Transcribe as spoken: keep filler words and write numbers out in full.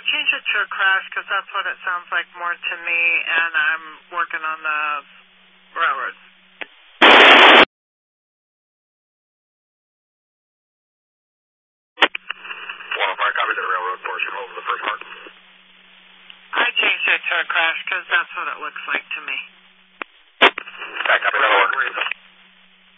change it to a crash because that's what it sounds like more to me, and I'm working on the railroad. one oh five, copy the railroad portion over the first part. I changed it to a crash because that's what it looks like to me. Back up, railroad.